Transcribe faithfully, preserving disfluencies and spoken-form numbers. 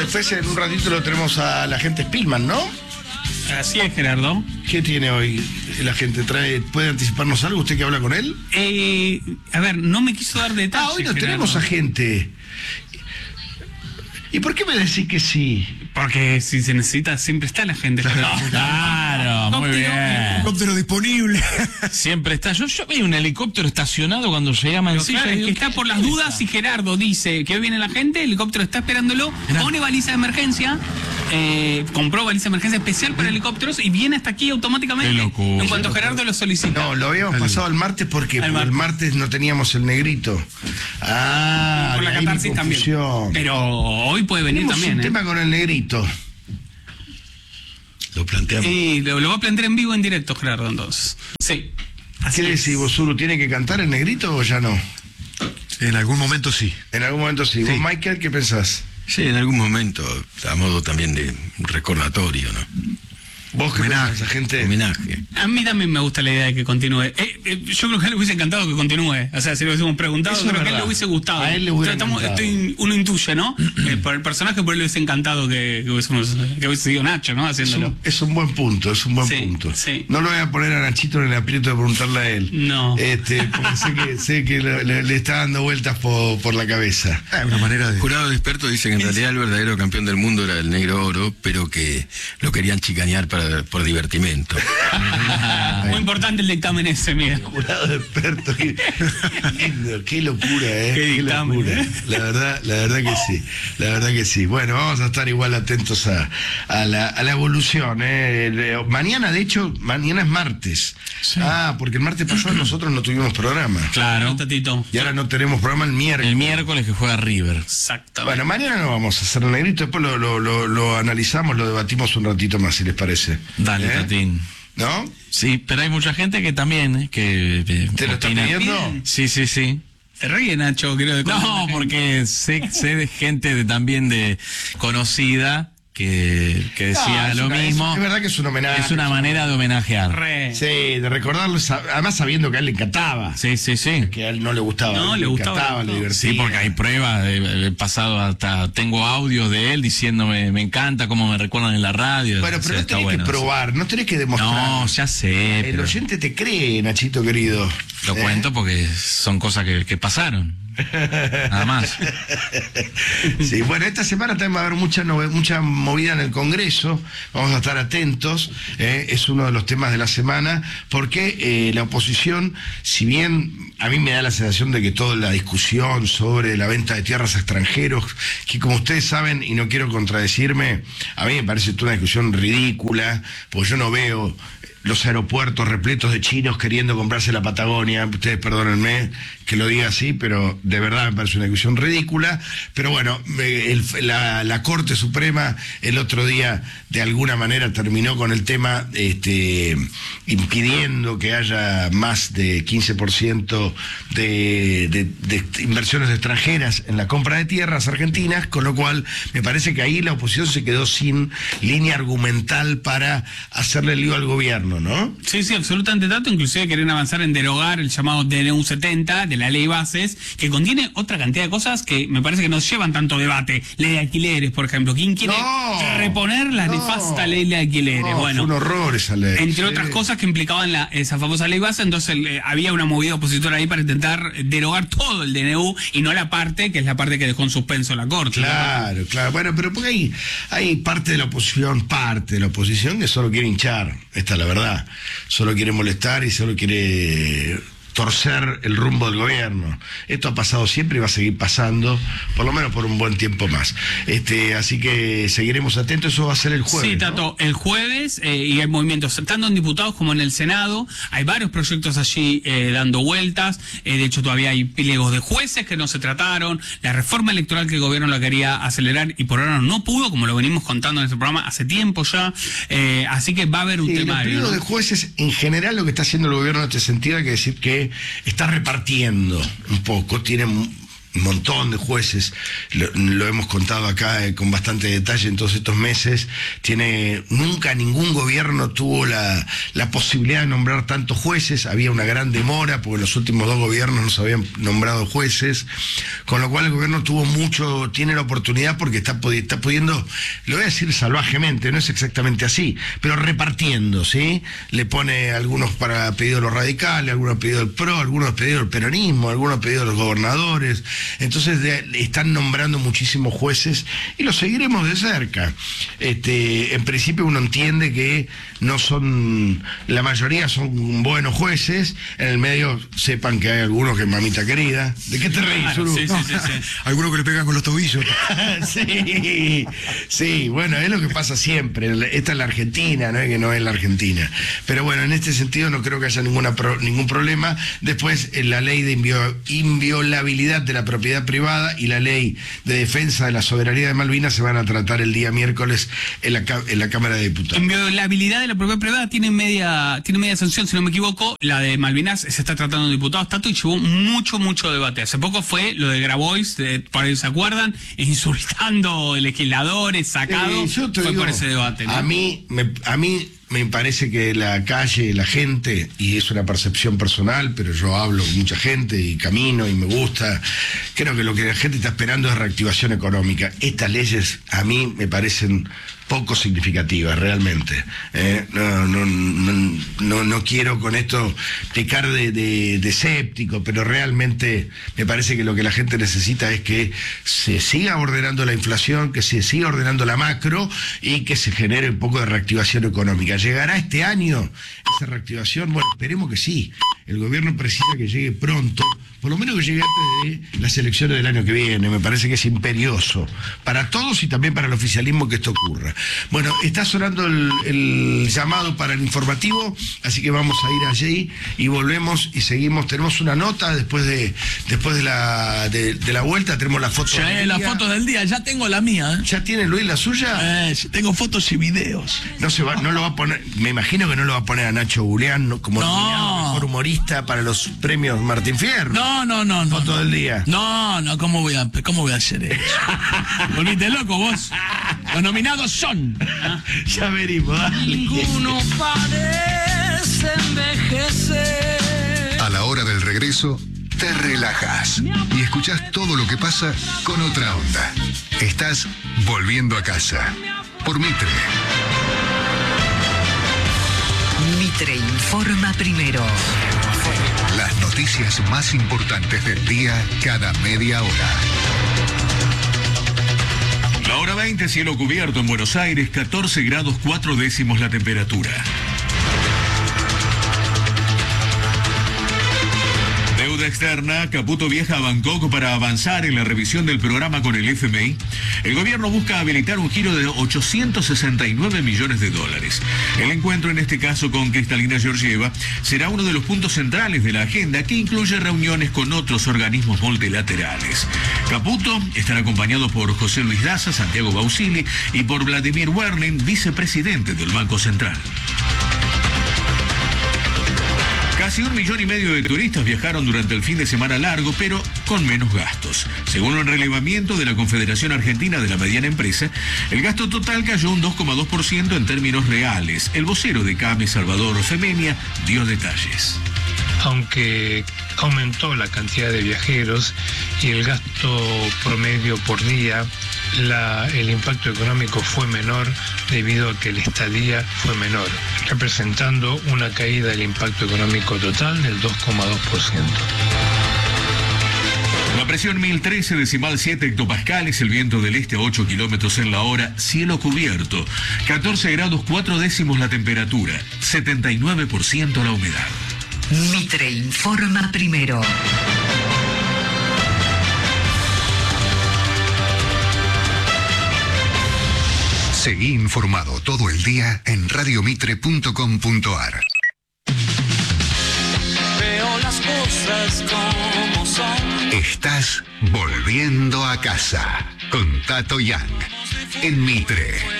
después en un ratito lo tenemos a la gente Spillman, ¿no? Así es, Gerardo. ¿Qué tiene hoy la gente? ¿Trae, ¿Puede anticiparnos algo? ¿Usted que habla con él? Eh, a ver, no me quiso dar detalles. Ah, hoy no Gerardo. tenemos a gente. ¿Y por qué me decís que sí? Porque si se necesita, siempre está la gente. Claro, claro, muy bien. Helicóptero disponible. Siempre está. Yo, yo vi un helicóptero estacionado cuando llegué a Mansilla. Claro, es que está por las dudas. Si Gerardo dice que hoy viene la gente, el helicóptero está esperándolo, pone baliza de emergencia, eh, compró baliza de emergencia especial para helicópteros y viene hasta aquí automáticamente Qué locura. en cuanto Gerardo lo solicita. No, lo habíamos pasado el martes porque Al el martes. martes no teníamos el negrito. Ah, Por la ahí mi catarsis también. confusión. Pero hoy puede venir Tenemos también. un ¿eh? tema con el negrito. Lo planteamos. Y lo, lo va a plantear en vivo, en directo, Gerardo, entonces. Sí. Así ¿Qué es. decís, Bosuru? ¿Tiene que cantar el negrito o ya no? En algún momento sí. En algún momento sí. Sí. ¿Vos, Michael, qué pensás? Sí, en algún momento, a modo también de recordatorio, ¿no? ¿Vos qué Homenaje. pensás, gente? Homenaje. A mí también me gusta la idea de que continúe. Eh, eh, yo creo que a él le hubiese encantado que continúe. O sea, si lo hubiésemos preguntado, Eso creo es que a él verdad. le hubiese gustado. A él le hubiera Estamos- encantado. estoy- uno intuye, ¿no? Eh, por el personaje, por él le hubiese encantado que, que, hubiésemos, que hubiese sido Nacho, ¿no? Es Haciéndolo. un, es un buen punto, es un buen Sí, punto. sí. No lo voy a poner a Nachito en el aprieto de preguntarle a él. No. Este, porque sé que, sé que le, le- le está dando vueltas por, por la cabeza. Ah, una manera de. Jurados expertos dicen que en realidad el verdadero campeón del mundo era el negro oro, pero que lo querían chicanear para, por divertimento. Muy importante el dictamen ese, Miguel. Jurado de expertos. Qué, qué, qué locura, ¿eh? Qué dictamen, locura. ¿eh? La verdad, la verdad que sí. La verdad que sí. Bueno, vamos a estar igual atentos a, a, la, a la evolución. ¿eh? El- Mañana, de hecho, mañana es martes. Ah, porque el martes pasado nosotros no tuvimos programa. Claro. Tatito. Y ahora no tenemos programa el miércoles. El miércoles que juega River. Exactamente. Bueno, mañana no vamos a hacer el negrito, después lo, lo, lo, lo analizamos, lo debatimos un ratito más, si les parece. Dale, ¿Eh? Tatín. ¿No? Sí, pero hay mucha gente que también, ¿eh? que eh, ¿Te lo está opina. pidiendo? Sí, sí, sí. Se ríe, Nacho, creo. De No, porque sé, sé de gente de, también de conocida que, que decía Ah, es lo una- mismo. Es, es verdad que es un homenaje. Es una manera de homenajear. Re. Sí, de recordarlo, sab- además sabiendo que a él le encantaba. Sí, sí, sí. Que a él no le gustaba. No, a él le gustaba, encantaba, le le gustaba. divertía. Sí, porque hay pruebas, he, he pasado hasta, tengo audios de él diciéndome, me encanta cómo me recuerdan en la radio. Bueno, O pero sea, no está tenés bueno, que sí. probar, no tenés que demostrar. No, ya sé, El pero oyente te cree, Nachito querido. lo ¿Eh? cuento porque son cosas que, que pasaron. Nada más. Sí, bueno, esta semana también va a haber mucha, nove- mucha movida en el Congreso, vamos a estar atentos, eh, es uno de los temas de la semana, porque eh, la oposición, si bien a mí me da la sensación de que toda la discusión sobre la venta de tierras a extranjeros, que como ustedes saben, y no quiero contradecirme, a mí me parece toda una discusión ridícula, porque yo no veo los aeropuertos repletos de chinos queriendo comprarse la Patagonia. Ustedes perdónenme que lo diga así, pero de verdad me parece una discusión ridícula. Pero bueno, me- el- la, la Corte Suprema el otro día de alguna manera terminó con el tema este, impidiendo que haya más de quince por ciento de, de, de inversiones extranjeras en la compra de tierras argentinas, con lo cual me parece que ahí la oposición se quedó sin línea argumental para hacerle lío al gobierno, ¿no? Sí, sí, absolutamente tanto. Inclusive quieren avanzar en derogar el llamado D N U setenta de la ley bases, que contiene otra cantidad de cosas que me parece que no llevan tanto debate. Ley de alquileres, por ejemplo. ¿Quién quiere No, reponer la no. nefasta ley de alquileres? No, bueno, fue un horror esa ley. entre Sí. otras cosas que implicaban la, esa famosa ley base, entonces eh, había una movida opositora ahí para intentar derogar todo el D N U y no la parte, que es la parte que dejó en suspenso la Corte. Claro, claro. Bueno, pero porque hay, hay parte de la oposición, parte de la oposición que solo quiere hinchar, esta es la verdad. Solo quiere molestar y solo quiere torcer el rumbo del gobierno. Esto ha pasado siempre y va a seguir pasando, por lo menos por un buen tiempo más. Este, así que seguiremos atentos, eso va a ser el jueves. Sí, ¿no? Tato, el jueves, eh, y hay movimientos tanto en diputados como en el Senado, hay varios proyectos allí eh, dando vueltas, eh, de hecho todavía hay pliegos de jueces que no se trataron, la reforma electoral que el gobierno la quería acelerar y por ahora no pudo, como lo venimos contando en este programa hace tiempo ya, eh, así que va a haber un Sí, los temario, pliegos ¿no? de jueces, en general, lo que está haciendo el gobierno en este sentido, hay que decir que está repartiendo un poco, tiene un montón de jueces, lo, lo hemos contado acá eh, con bastante detalle en todos estos meses. Tiene, nunca ningún gobierno tuvo la, la posibilidad de nombrar tantos jueces, había una gran demora porque los últimos dos gobiernos no se habían nombrado jueces, con lo cual el gobierno tuvo mucho, tiene la oportunidad porque está, está pudiendo, lo voy a decir salvajemente, no es exactamente así, pero repartiendo, ¿sí? Le pone algunos para pedido de los radicales, algunos pedido del PRO, algunos pedido del peronismo, algunos pedido de los gobernadores. Entonces de, están nombrando muchísimos jueces y los seguiremos de cerca. Este, en principio uno entiende que no son, la mayoría son buenos jueces, en el medio sepan que hay algunos que mamita querida. ¿De qué te reís, Claro, Uru? sí, sí, sí, sí. Algunos que le pegan con los tobillos. Sí, sí, bueno, es lo que pasa siempre. Esta es la Argentina, no es que no es la Argentina. Pero bueno, en este sentido no creo que haya ninguna pro, ningún problema. Después, en la ley de invio, inviolabilidad de la propiedad privada y la ley de defensa de la soberanía de Malvinas se van a tratar el día miércoles en la, en la Cámara de Diputados. Inviolabilidad de la propiedad privada tiene media, tiene media sanción, si no me equivoco. La de Malvinas se está tratando en diputados, Tato, y llevó mucho, mucho debate. Hace poco fue lo de Grabois, de, por ahí se acuerdan, insultando legisladores, sacado, Eh, yo te fue digo, por ese debate, ¿no? A mí, me, a mí me parece que la calle, la gente, y es una percepción personal, pero yo hablo con mucha gente y camino y me gusta, creo que lo que la gente está esperando es reactivación económica. Estas leyes a mí me parecen poco significativas, realmente. Eh, no, no, no, no, no quiero con esto pecar de, de, de escéptico, pero realmente me parece que lo que la gente necesita es que se siga ordenando la inflación, que se siga ordenando la macro y que se genere un poco de reactivación económica. ¿Llegará este año esa reactivación? Bueno, esperemos que sí. El gobierno precisa que llegue pronto, por lo menos que llegue antes de las elecciones del año que viene. Me parece que es imperioso para todos y también para el oficialismo que esto ocurra. Bueno, está sonando el, el llamado para el informativo, así que vamos a ir allí y volvemos y seguimos. Tenemos una nota después de después de la de, de la vuelta, tenemos la foto. Ya es la foto del día, ya tengo la mía. ¿eh? ¿Ya tiene Luis la suya? Eh, tengo fotos y videos. No se va, no lo va a poner, me imagino que no lo va a poner a Nacho Julián, ¿no? Como No. nominado mejor humorista para los premios Martín Fierro. No, no, no, no. Foto no. del día. No, no, ¿cómo voy a, cómo voy a hacer eso? Volviste loco vos. Los nominados son. Ya venimos, dale. Ninguno parece envejecer. A la hora del regreso, te relajas y escuchás todo lo que pasa con otra onda. Estás volviendo a casa por Mitre. Mitre informa primero. Las noticias más importantes del día cada media hora. La hora veinte, cielo cubierto en Buenos Aires, catorce grados cuatro décimos la temperatura. Deuda externa, Caputo viaja a Bangkok para avanzar en la revisión del programa con el F M I. El gobierno busca habilitar un giro de ochocientos sesenta y nueve millones de dólares. El encuentro, en este caso con Cristalina Georgieva, será uno de los puntos centrales de la agenda, que incluye reuniones con otros organismos multilaterales. Caputo estará acompañado por José Luis Daza, Santiago Bausili y por Vladimir Werning, vicepresidente del Banco Central. Casi un millón y medio de turistas viajaron durante el fin de semana largo, pero con menos gastos. Según un relevamiento de la Confederación Argentina de la Mediana Empresa, el gasto total cayó un dos coma dos por ciento en términos reales. El vocero de CAME, Salvador Femenia, dio detalles. Aunque aumentó la cantidad de viajeros y el gasto promedio por día, la, el impacto económico fue menor debido a que la estadía fue menor, representando una caída del impacto económico total del dos coma dos por ciento. La presión mil trece decimal siete hectopascales, el viento del este a ocho kilómetros en la hora, cielo cubierto, catorce grados cuatro décimos la temperatura, setenta y nueve por ciento la humedad. Mitre informa primero. Seguí informado todo el día en radiomitre punto com punto ar. Veo las cosas como son. Estás volviendo a casa con Tato Yang en Mitre.